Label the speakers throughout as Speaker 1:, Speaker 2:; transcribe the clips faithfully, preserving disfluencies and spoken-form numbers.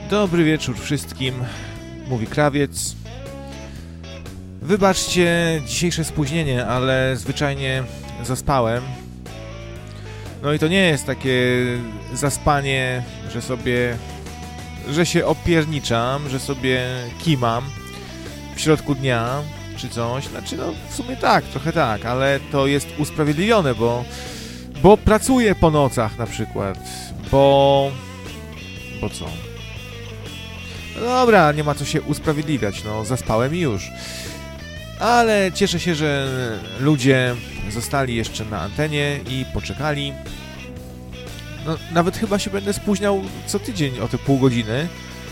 Speaker 1: Dobry wieczór wszystkim, mówi Krawiec. Wybaczcie dzisiejsze spóźnienie, ale zwyczajnie zaspałem. No i to nie jest takie zaspanie, że sobie, że się opierniczam, że sobie kimam w środku dnia czy coś. Znaczy no w sumie tak, trochę tak, ale to jest usprawiedliwione, bo, bo pracuję po nocach na przykład, bo... bo co? No dobra, nie ma co się usprawiedliwiać, no zaspałem i już. Ale cieszę się, że ludzie zostali jeszcze na antenie i poczekali. No, nawet chyba się będę spóźniał co tydzień o te pół godziny,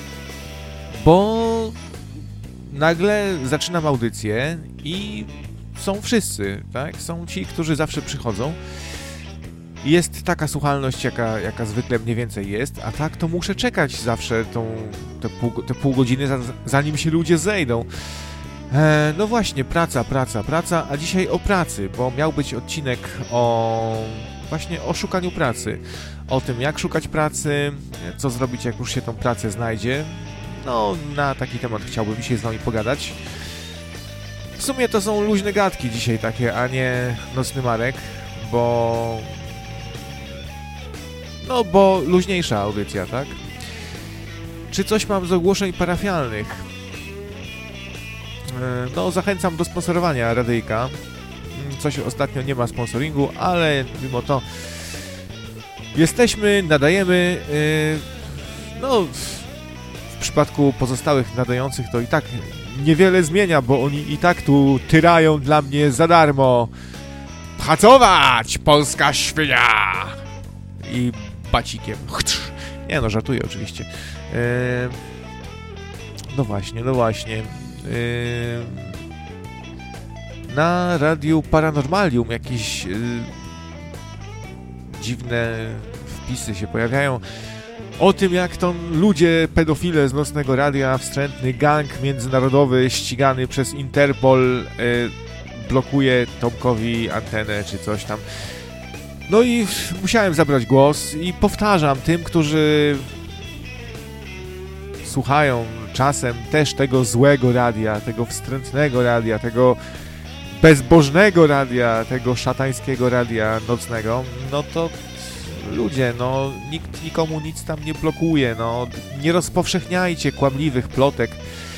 Speaker 1: bo nagle zaczynam audycję i są wszyscy, tak? Są ci, którzy zawsze przychodzą. Jest taka słuchalność, jaka, jaka zwykle mniej więcej jest, a tak to muszę czekać zawsze tą, te, pół, te pół godziny, zanim się ludzie zejdą. E, no właśnie, praca, praca, praca, a dzisiaj o pracy, bo miał być odcinek o właśnie o szukaniu pracy. O tym, jak szukać pracy, co zrobić, jak już się tą pracę znajdzie. No, na taki temat chciałbym dzisiaj z wami pogadać. W sumie to są luźne gadki dzisiaj takie, a nie Nocny Marek, bo... No, bo luźniejsza audycja, tak? Czy coś mam z ogłoszeń parafialnych? No, zachęcam do sponsorowania radyjka. Coś ostatnio nie ma sponsoringu, ale mimo to jesteśmy, nadajemy. No, w przypadku pozostałych nadających to i tak niewiele zmienia, bo oni i tak tu tyrają dla mnie za darmo. Pracować, polska świnia! I bacikiem. Nie no, żartuję oczywiście. No właśnie, no właśnie. Na Radiu Paranormalium jakieś yy, dziwne wpisy się pojawiają o tym, jak to ludzie pedofile z Nocnego Radia, wstrętny gang międzynarodowy ścigany przez Interpol yy, blokuje Tomkowi antenę czy coś tam. No i musiałem zabrać głos i powtarzam tym, którzy słuchają czasem też tego złego radia, tego wstrętnego radia, tego bezbożnego radia, tego szatańskiego radia nocnego, no to ludzie, no nikt nikomu nic tam nie blokuje, no nie rozpowszechniajcie kłamliwych plotek